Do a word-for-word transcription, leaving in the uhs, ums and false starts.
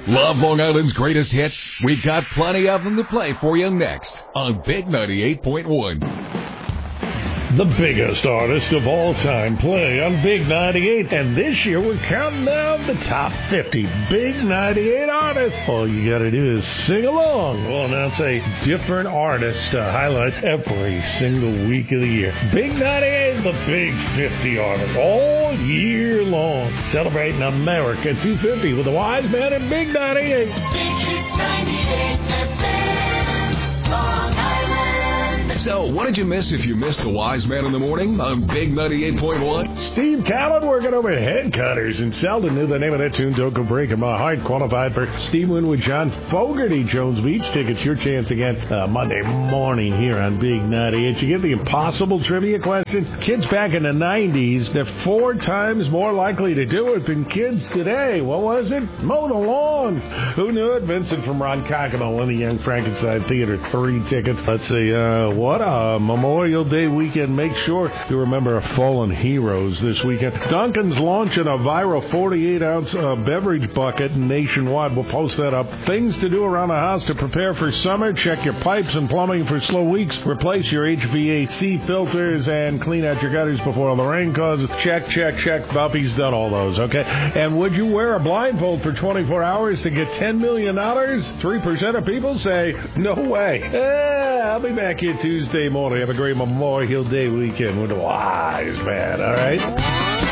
Love Long Island's greatest hits? We got plenty of them to play for you next on Big ninety-eight point one. The biggest artist of all time play on Big ninety-eight, and this year we're counting down the top fifty Big ninety-eight artists. All you gotta do is sing along. We'll announce a different artist to highlight every single week of the year. Big ninety-eight, the Big fifty artists, all year long. Celebrating America two fifty with the Wise Man and Big ninety-eight. Big ninety-eight F M, Long Island. So, what did you miss if you missed the Wise Man in the Morning on Big ninety-eight point one? Steve Callan working over Head Cutters, and Selden knew the name of that tune, Don't Go Breaking My Heart, qualified for Steve Winwood, John Fogerty, Jones Beach tickets. Your chance again uh, Monday morning here on Big ninety-eight. You get the impossible trivia question. Kids back in the nineties, they're four times more likely to do it than kids today. What was it? Mow the lawn. Who knew it? Vincent from Ronkonkoma won the Young Frankenstein Theater three tickets. Let's see, uh, what a Memorial Day weekend. Make sure you remember our fallen heroes this weekend. Dunkin's launching a viral forty-eight ounce uh, beverage bucket nationwide. We'll post that up. Things to do around the house to prepare for summer. Check your pipes and plumbing for slow leaks. Replace your H V A C filters and clean out your gutters before all the rain causes. Check, check, check. Buffy's done all those, okay? And would you wear a blindfold for twenty-four hours to get ten million dollars? three percent of people say, no way. Eh, I'll be back here Tuesday morning. Have a great Memorial Day weekend with the Wise Man, all right?